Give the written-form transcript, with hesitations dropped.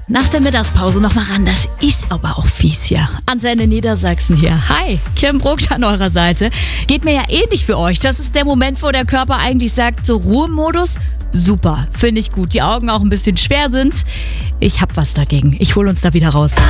Nach der Mittagspause noch mal ran, das ist aber auch fies hier. Antenne Niedersachsen hier. Hi, Kim Brucksch an eurer Seite. Geht mir ja ähnlich für euch. Das ist der Moment, wo der Körper eigentlich sagt, so Ruhemodus, super, finde ich gut. Die Augen auch ein bisschen schwer sind. Ich hab was dagegen. Ich hol uns da wieder raus.